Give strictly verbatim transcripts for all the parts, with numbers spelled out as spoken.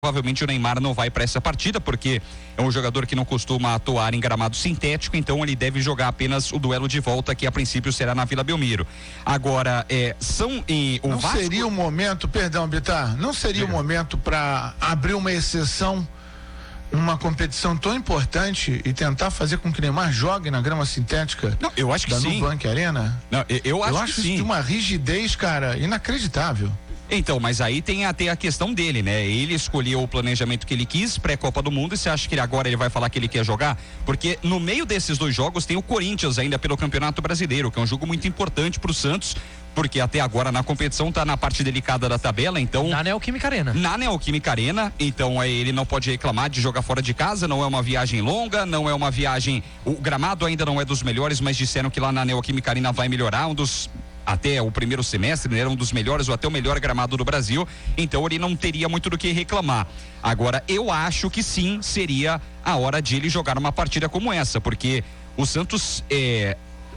Provavelmente o Neymar não vai para essa partida, porque é um jogador que não costuma atuar em gramado sintético, então ele deve jogar apenas o duelo de volta, que a princípio será na Vila Belmiro. Agora, é, são em o Não Vasco... seria o momento, perdão, Bitar, não seria o momento para abrir uma exceção numa competição tão importante e tentar fazer com que o Neymar jogue na grama sintética? Não, eu acho que da sim. Nubank Arena? Não, eu, eu acho, eu acho que isso sim. de uma rigidez, cara, inacreditável. Então, mas aí tem até a questão dele, né? Ele escolheu o planejamento que ele quis, pré-Copa do Mundo, e você acha que ele agora ele vai falar que ele quer jogar? Porque no meio desses dois jogos tem o Corinthians ainda pelo Campeonato Brasileiro, que é um jogo muito importante pro Santos, porque até agora na competição tá na parte delicada da tabela, então... Na Neoquímica Arena. Na Neoquímica Arena, então aí ele não pode reclamar de jogar fora de casa, não é uma viagem longa, não é uma viagem... O gramado ainda não é dos melhores, mas disseram que lá na Neoquímica Arena vai melhorar, um dos... até o primeiro semestre, né, era um dos melhores ou até o melhor gramado do Brasil, então ele não teria muito do que reclamar. Agora, eu acho que sim, seria a hora de ele jogar uma partida como essa, porque o Santos é,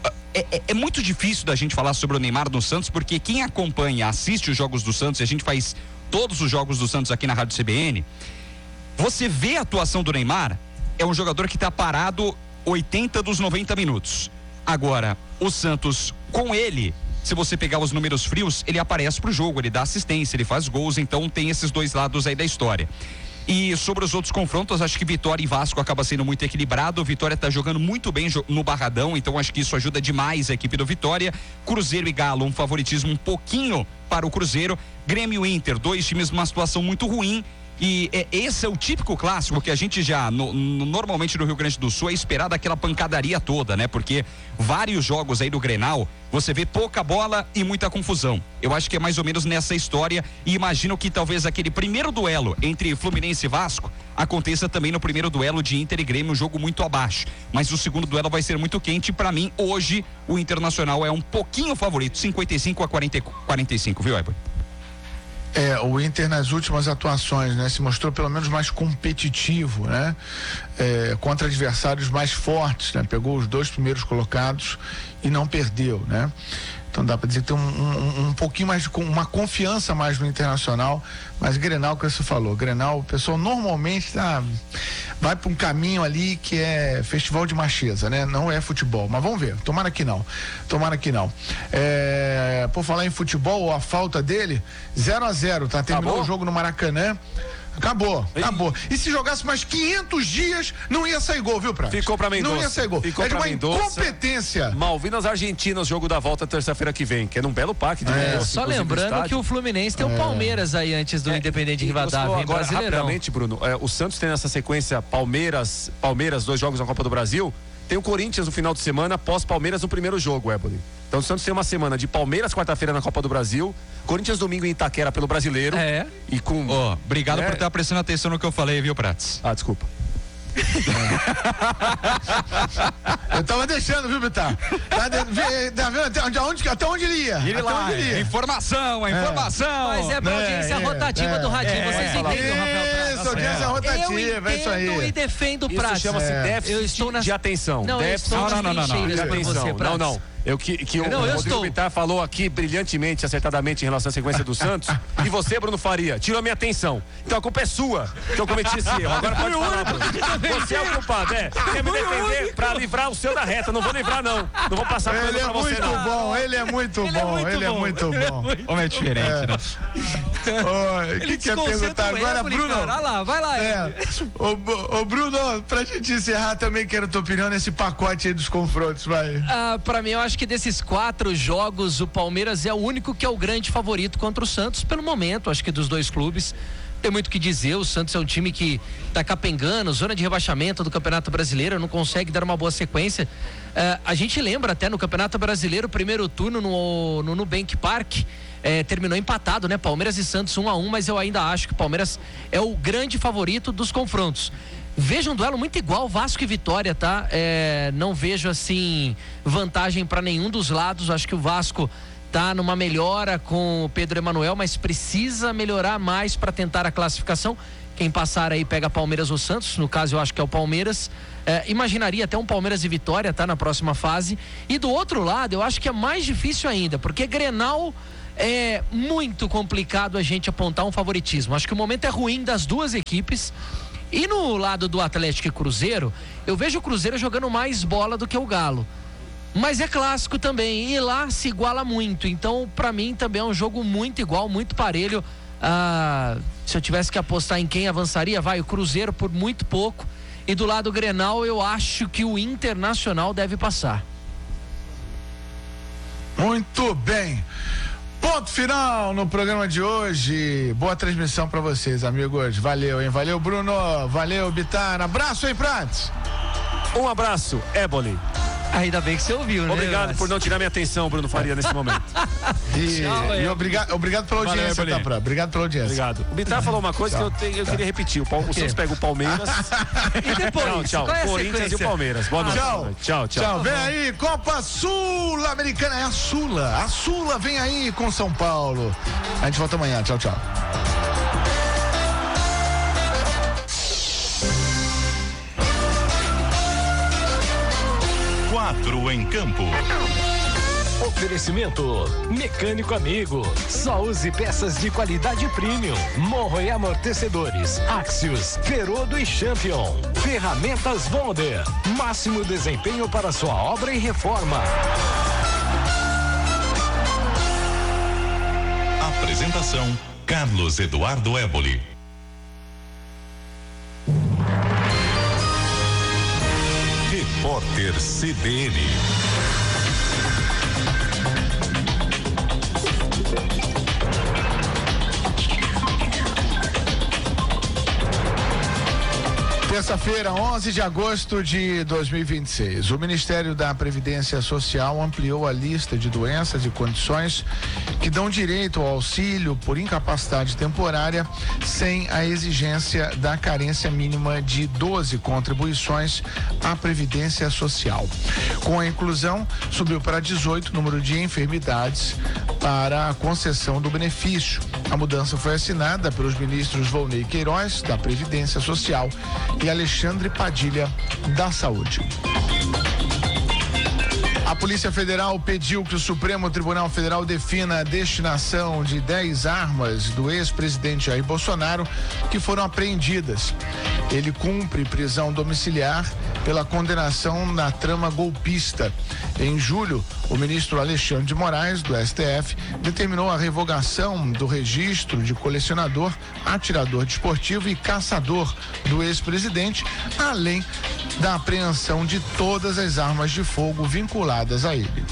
é, é muito difícil da gente falar sobre o Neymar no Santos, porque quem acompanha, assiste os jogos do Santos, e a gente faz todos os jogos do Santos aqui na Rádio C B N, você vê a atuação do Neymar, é um jogador que está parado oitenta dos noventa minutos. Agora, o Santos, com ele, se você pegar os números frios, ele aparece pro jogo, ele dá assistência, ele faz gols, então tem esses dois lados aí da história. E sobre os outros confrontos, acho que Vitória e Vasco acaba sendo muito equilibrado. O Vitória tá jogando muito bem no Barradão, então acho que isso ajuda demais a equipe do Vitória. Cruzeiro e Galo, um favoritismo um pouquinho para o Cruzeiro. Grêmio e Inter, dois times numa situação muito ruim. E é, esse é o típico clássico que a gente já, no, no, normalmente no Rio Grande do Sul, é esperar daquela pancadaria toda, né? Porque vários jogos aí do Grenal, você vê pouca bola e muita confusão. Eu acho que é mais ou menos nessa história, e imagino que talvez aquele primeiro duelo entre Fluminense e Vasco aconteça também no primeiro duelo de Inter e Grêmio, um jogo muito abaixo. Mas o segundo duelo vai ser muito quente. Para mim, hoje, o Internacional é um pouquinho favorito, cinquenta e cinco a quarenta, quarenta e cinco, viu, Eber? É, o Inter nas últimas atuações, né, se mostrou pelo menos mais competitivo, né, é, contra adversários mais fortes, né, pegou os dois primeiros colocados e não perdeu, né. Então dá para dizer que tem um, um, um pouquinho mais de uma confiança mais no Internacional, mas Grenal, que você falou, Grenal, o pessoal normalmente tá, vai para um caminho ali que é festival de macheza, né? Não é futebol, mas vamos ver, tomara que não, tomara que não. É, por falar em futebol, a falta dele, zero a zero, tá? Terminou Acabou? O jogo no Maracanã. Acabou, acabou. E se jogasse mais quinhentos dias, não ia sair gol, viu, Prato? Ficou pra Mendonça. Não ia sair gol. Ficou é de pra uma Mendonça. incompetência. Malvinas Argentinas, jogo da volta terça-feira que vem, que é num belo parque de É, Mendonça, Só inclusive, lembrando estádio. que o Fluminense tem o Palmeiras aí antes do É, Independente e Rivadavia, você em agora, Brasileirão. rapidamente, Bruno, é, o Santos tem nessa sequência Palmeiras, Palmeiras, dois jogos na Copa do Brasil. Tem o Corinthians no final de semana, após Palmeiras no primeiro jogo, Éboli. Então o Santos tem uma semana de Palmeiras quarta-feira na Copa do Brasil, Corinthians domingo em Itaquera pelo Brasileiro. É. E com... Ó, oh, obrigado é... por estar prestando atenção no que eu falei, viu, Prates? Ah, desculpa. Eu tava deixando, viu, Bitar? Tá, de, vê, tá vendo até onde, onde, até onde ele ia? Ele até lá, onde ele ia? é informação, é informação. Mas é pra É, audiência é, rotativa é, do Radinho, é, vocês é, entendem, o Rafael Prats? Isso, audiência rotativa, Eu é isso aí. entendo e defendo o Isso Prats. chama-se É. déficit Eu estou na... de atenção. Não, eu déficit estou Não, nas não, não, não, trincheiras de por atenção. você, Prats. Não, não. Eu, que, que Não, o eu Rodrigo estou. Bittar falou aqui brilhantemente, acertadamente em relação à sequência do Santos. E você, Bruno Faria, tirou a minha atenção. Então a culpa é sua que eu cometi esse erro. Agora pode falar, Bruno. Você é o culpado, é. Quer me defender pra livrar o seu da reta. Não vou livrar, não. Não vou passar por Ele ele é pra você, muito não. bom, ele é muito Ele é bom, muito ele é bom. muito bom. Homem é diferente, É. né? O que quer perguntar agora, Bruno? Olha lá, vai lá. É. Ô, ô, Bruno, pra gente encerrar também, quero a tua opinião nesse pacote aí dos confrontos, vai. Ah, pra mim, eu acho que desses quatro jogos, o Palmeiras é o único que é o grande favorito contra o Santos, pelo momento, acho que dos dois clubes. Tem muito o que dizer, o Santos é um time que tá capengando, zona de rebaixamento do Campeonato Brasileiro, não consegue dar uma boa sequência. Ah, a gente lembra até no Campeonato Brasileiro, primeiro turno no, no Nubank Park, eh, terminou empatado, né? Palmeiras e Santos um a um, mas eu ainda acho que o Palmeiras é o grande favorito dos confrontos. Vejo um duelo muito igual, Vasco e Vitória, tá? É, não vejo, assim, vantagem para nenhum dos lados. Acho que o Vasco tá numa melhora com o Pedro Emanuel, mas precisa melhorar mais para tentar a classificação. Quem passar aí pega Palmeiras ou Santos, no caso eu acho que é o Palmeiras. É, imaginaria até um Palmeiras e Vitória, tá? Na próxima fase. E do outro lado, eu acho que é mais difícil ainda, porque Grenal é muito complicado a gente apontar um favoritismo. Acho que o momento é ruim das duas equipes. E no lado do Atlético e Cruzeiro, eu vejo o Cruzeiro jogando mais bola do que o Galo. Mas é clássico também, e lá se iguala muito. Então, pra mim, também é um jogo muito igual, muito parelho. Ah, se eu tivesse que apostar em quem avançaria, vai o Cruzeiro por muito pouco. E do lado Grenal, eu acho que o Internacional deve passar. Muito bem. Ponto final no programa de hoje. Boa transmissão pra vocês, amigos. Valeu, hein? Valeu, Bruno. Valeu, Bitar. Abraço, hein, Prates? Um abraço, Éboli. Ainda bem que você ouviu, né? Obrigado por não tirar minha atenção, Bruno Faria, nesse momento. E, Tchau, e obrigado, obrigado pela audiência, Valeu, tá, pra, Obrigado pela audiência. Obrigado. O Bitar falou uma coisa tchau. que eu, te, eu queria repetir. O, Paulo, o Santos pega o Palmeiras. E depois? Tchau, tchau. Qual é a Corinthians sequência? e o Palmeiras. Boa noite. Tchau. Tchau, tchau. Tchau. Vem aí, Copa Sul-Americana. É a Sula. A Sula vem aí com São Paulo. A gente volta amanhã. Tchau, tchau. Quatro em campo. Oferecimento Mecânico Amigo. Só use peças de qualidade premium. Morro e amortecedores. Axios, Ferodo e Champion. Ferramentas Bonder. Máximo desempenho para sua obra e reforma. Apresentação Carlos Eduardo Éboli. Repórter C B N. Terça-feira, onze de agosto de dois mil e vinte e seis. O Ministério da Previdência Social ampliou a lista de doenças e condições que dão direito ao auxílio por incapacidade temporária sem a exigência da carência mínima de doze contribuições à Previdência Social. Com a inclusão, subiu para dezoito o número de enfermidades para a concessão do benefício. A mudança foi assinada pelos ministros Volney Queiroz, da Previdência Social, e Alexandre Padilha, da Saúde. A Polícia Federal pediu que o Supremo Tribunal Federal defina a destinação de dez armas do ex-presidente Jair Bolsonaro que foram apreendidas. Ele cumpre prisão domiciliar pela condenação na trama golpista. Em julho, o ministro Alexandre de Moraes, do S T F, determinou a revogação do registro de colecionador, atirador desportivo e caçador do ex-presidente, além da apreensão de todas as armas de fogo vinculadas a ele.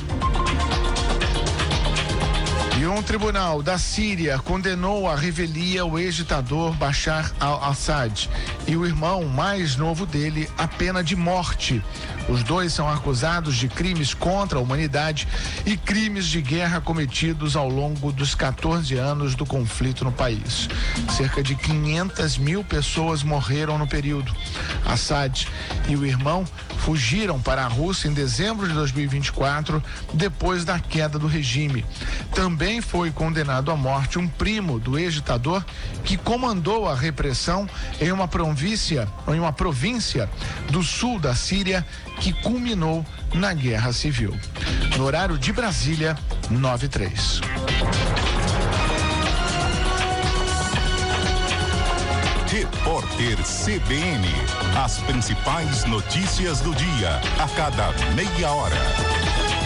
E um tribunal da Síria condenou à revelia o ex-ditador Bashar al-Assad e o irmão mais novo dele à pena de morte. Os dois são acusados de crimes contra a humanidade e crimes de guerra cometidos ao longo dos quatorze anos do conflito no país. Cerca de quinhentas mil pessoas morreram no período. Assad e o irmão fugiram para a Rússia em dezembro de dois mil e vinte e quatro, depois da queda do regime. Também foi condenado à morte um primo do ex-ditador que comandou a repressão em uma província, em uma província do sul da Síria que culminou na Guerra Civil. No horário de Brasília, nove e três. Repórter C B N. As principais notícias do dia, a cada meia hora.